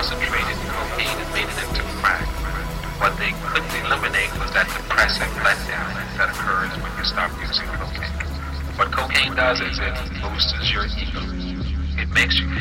concentrated cocaine and made it into crack. What they couldn't eliminate was that depressive letdown that occurs when you stop using cocaine. What cocaine does is it boosts your ego. It makes you